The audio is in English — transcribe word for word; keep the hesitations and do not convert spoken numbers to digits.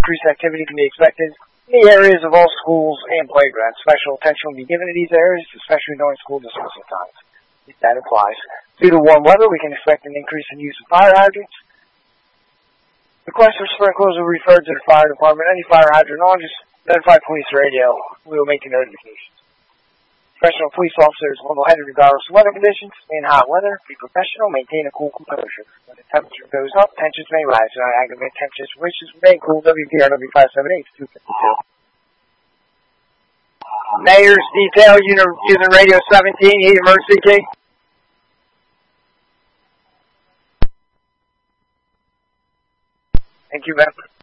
increased activity can be expected in the areas of all schools and playgrounds. Special attention will be given to these areas, especially during school dismissal times. If that applies. Due to warm weather, we can expect an increase in use of fire hydrants. Requests for sprinklers will be referred to the fire department. Any fire hydrant on, just notify police radio. We will make the notifications. Professional police officers level-headed regardless of weather conditions. In hot weather, be professional, maintain a cool composure. When the temperature goes up, tensions may rise. And aggregate temperatures wishes remain cool. W P R W five seven eight two fifty-two. Mayor's detail, using radio seventeen, heat emergency key. Thank you, ma'am.